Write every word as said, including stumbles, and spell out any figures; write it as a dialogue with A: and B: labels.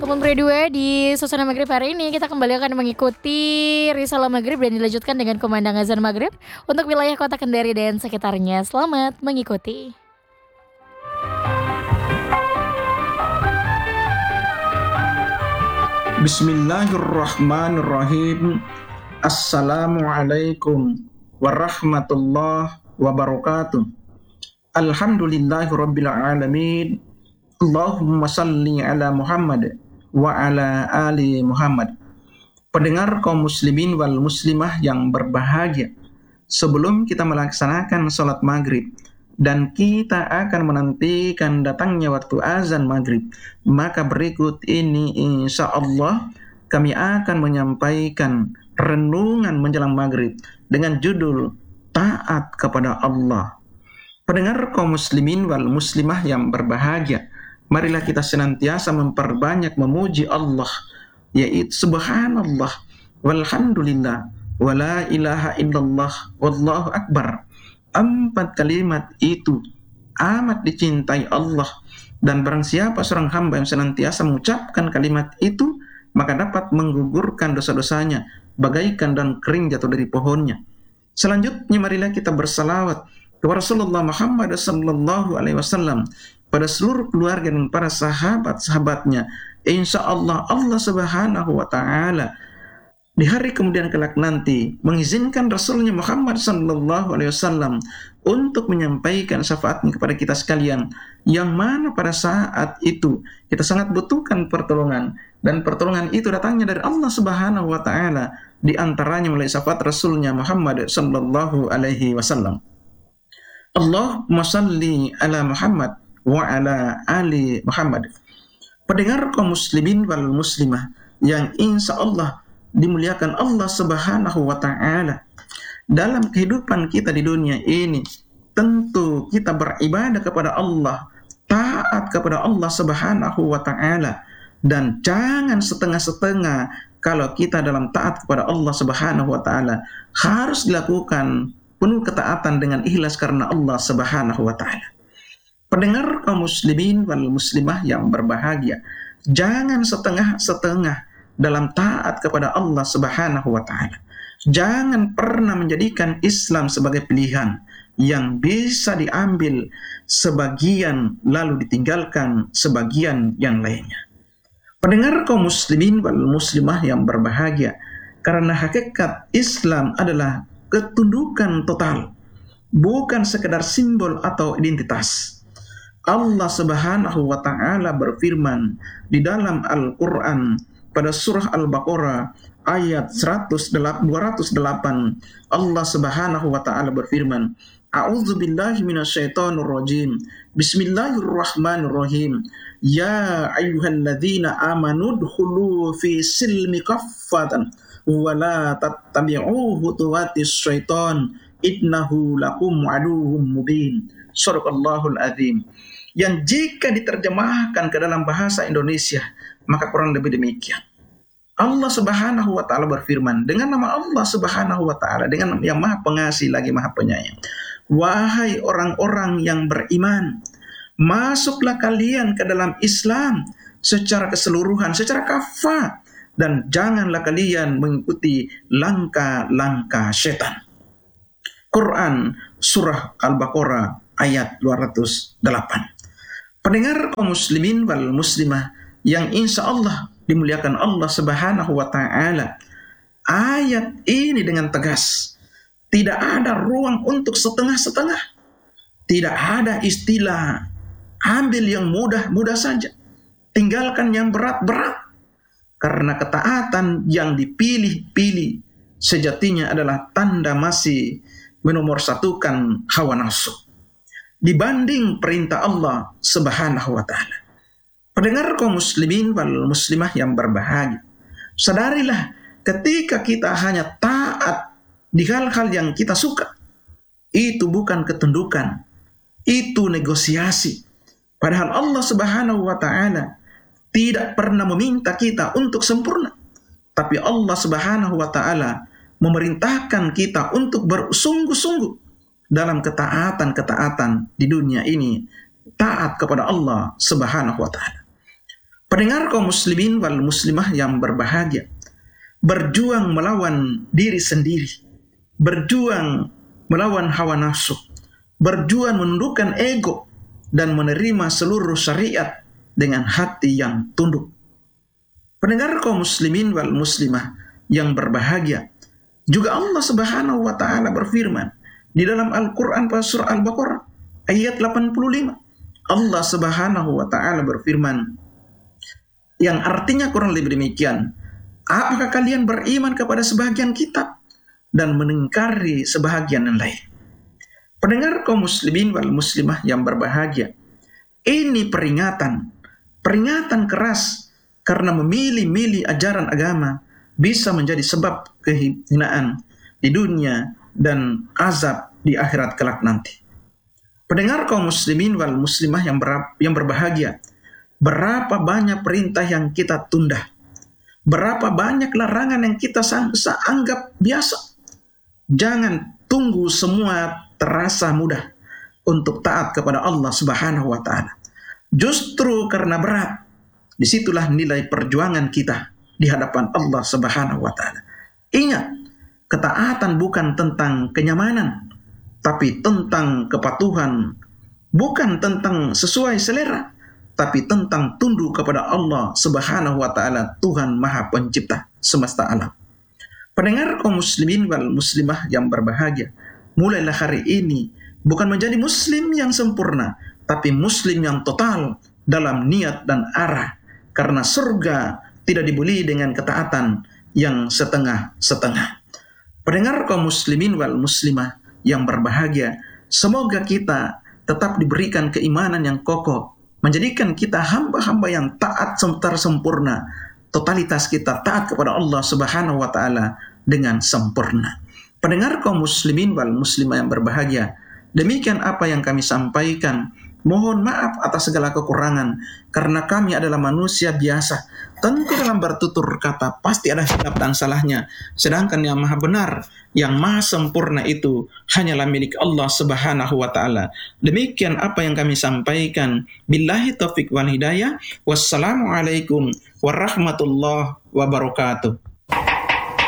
A: Teman Berdua di suasana maghrib hari ini kita kembali akan mengikuti risalah maghrib dan dilanjutkan dengan kumandang azan maghrib untuk wilayah kota Kendari dan sekitarnya. Selamat mengikuti.
B: Bismillahirrahmanirrahim. Assalamualaikum warahmatullahi wabarakatuh. Alhamdulillahirabbil alamin. Allahumma salli ala Muhammad wa ala ali Muhammad. Pendengar kaum muslimin wal muslimah yang berbahagia, sebelum kita melaksanakan sholat maghrib dan kita akan menantikan datangnya waktu azan maghrib, maka berikut ini insya Allah kami akan menyampaikan renungan menjelang maghrib dengan judul taat kepada Allah. Pendengar kaum muslimin wal muslimah yang berbahagia, marilah kita senantiasa memperbanyak memuji Allah, yaitu subhanallah walhamdulillah wala ilaha illallah wallahu akbar. Empat kalimat itu amat dicintai Allah, dan barang siapa seorang hamba yang senantiasa mengucapkan kalimat itu, maka dapat menggugurkan dosa-dosanya bagaikan daun kering jatuh dari pohonnya. Selanjutnya marilah kita bersalawat kepada Rasulullah Muhammad sallallahu alaihi wasallam, pada seluruh keluarga dan para sahabat-sahabatnya. Insya Allah Allah subhanahu wa ta'ala di hari kemudian kelak nanti mengizinkan Rasulnya Muhammad sallallahu alaihi wasallam untuk menyampaikan syafaatnya kepada kita sekalian, yang mana pada saat itu kita sangat butuhkan pertolongan, dan pertolongan itu datangnya dari Allah subhanahu wa ta'ala, di antaranya melalui syafaat Rasulnya Muhammad sallallahu alaihi wasallam. Allahumma salli ala Muhammad wa ala ali Muhammad. Pendengar kaum muslimin wal muslimah yang insya Allah dimuliakan Allah subhanahu wa ta'ala, dalam kehidupan kita di dunia ini tentu kita beribadah kepada Allah, taat kepada Allah subhanahu wa ta'ala, dan jangan setengah-setengah. Kalau kita dalam taat kepada Allah subhanahu wa ta'ala, harus dilakukan penuh ketaatan dengan ikhlas karena Allah subhanahu wa ta'ala. Pendengar kaum muslimin wal muslimah yang berbahagia, jangan setengah-setengah dalam taat kepada Allah subhanahu wa ta'ala. Jangan pernah menjadikan Islam sebagai pilihan yang bisa diambil sebagian lalu ditinggalkan sebagian yang lainnya. Pendengar kaum muslimin wal muslimah yang berbahagia, karena hakikat Islam adalah ketundukan total, bukan sekedar simbol atau identitas. Allah subhanahu wa ta'ala berfirman di dalam Al-Quran pada surah Al-Baqarah ayat dua ratus delapan, Allah subhanahu wa ta'ala berfirman, A'udzubillahi minasyaitonir rajim. Bismillahirrahmanirrahim. Ya ayyuhalladzina amanu dkhulu fi silmi kaffatan wa la tattabi'u khutuwatis syaiton innahu lakum aduwwum mubin. Shadaqallahul azim. Yang jika diterjemahkan ke dalam bahasa Indonesia, maka kurang lebih demikian. Allah subhanahu wa ta'ala berfirman dengan nama Allah subhanahu wa ta'ala, dengan yang maha pengasih lagi maha penyayang. Wahai orang-orang yang beriman, masuklah kalian ke dalam Islam secara keseluruhan, secara kafah, dan janganlah kalian mengikuti langkah-langkah setan. Quran surah Al-Baqarah ayat dua ratus delapan. Pendengar kaum muslimin wal muslimah yang insya Allah dimuliakan Allah subhanahu wa ta'ala, ayat ini dengan tegas, tidak ada ruang untuk setengah-setengah, tidak ada istilah ambil yang mudah-mudah saja, tinggalkan yang berat-berat, karena ketaatan yang dipilih-pilih sejatinya adalah tanda masih menomorsatukan hawa nafsu dibanding perintah Allah subhanahu wa ta'ala. Pendengar kaum muslimin wal muslimah yang berbahagia, sadarilah ketika kita hanya taat di hal-hal yang kita suka, itu bukan ketundukan, itu negosiasi. Padahal Allah subhanahu wa ta'ala tidak pernah meminta kita untuk sempurna, tapi Allah subhanahu wa ta'ala memerintahkan kita untuk bersungguh-sungguh dalam ketaatan-ketaatan di dunia ini, taat kepada Allah subhanahu wa ta'ala. Pendengar kaum muslimin wal muslimah yang berbahagia, berjuang melawan diri sendiri, berjuang melawan hawa nafsu, berjuang menundukkan ego, dan menerima seluruh syariat dengan hati yang tunduk. Pendengar kaum muslimin wal muslimah yang berbahagia, juga Allah Subhanahu wa taala berfirman di dalam Al-Qur'an pada surah Al-Baqarah ayat delapan puluh lima. Allah Subhanahu wa taala berfirman yang artinya kurang lebih demikian, apakah kalian beriman kepada sebahagian kitab dan mengingkari sebahagian yang lain? Pendengar kaum muslimin wal muslimah yang berbahagia, ini peringatan, peringatan keras karena memilih-milih ajaran agama bisa menjadi sebab kehinaan di dunia dan azab di akhirat kelak nanti. Pendengar kaum muslimin wal muslimah yang, ber, yang berbahagia, berapa banyak perintah yang kita tunda, berapa banyak larangan yang kita anggap biasa. Jangan tunggu semua terasa mudah untuk taat kepada Allah Subhanahu wa taala. Justru karena berat, disitulah nilai perjuangan kita di hadapan Allah Subhanahu wa taala. Ingat, ketaatan bukan tentang kenyamanan, tapi tentang kepatuhan, bukan tentang sesuai selera, tapi tentang tunduk kepada Allah Subhanahu wa taala, Tuhan Maha Pencipta semesta alam. Pendengar kaum muslimin wal muslimah yang berbahagia, mulailah hari ini bukan menjadi muslim yang sempurna, tapi muslim yang total dalam niat dan arah, karena surga tidak dibeli dengan ketaatan yang setengah-setengah. Pendengar kaum muslimin wal muslimah yang berbahagia, semoga kita tetap diberikan keimanan yang kokoh, menjadikan kita hamba-hamba yang taat tersempurna, totalitas kita taat kepada Allah Subhanahu wa taala dengan sempurna. Pendengar kaum muslimin wal muslimah yang berbahagia, demikian apa yang kami sampaikan. Mohon maaf atas segala kekurangan, karena kami adalah manusia biasa. Tentu dalam bertutur kata pasti ada hilaf dan salahnya. Sedangkan yang maha benar, yang maha sempurna itu hanyalah milik Allah Subhanahu wa ta'ala. Demikian apa yang kami sampaikan. Billahi taufiq wal hidayah. Wassalamualaikum warahmatullahi wabarakatuh.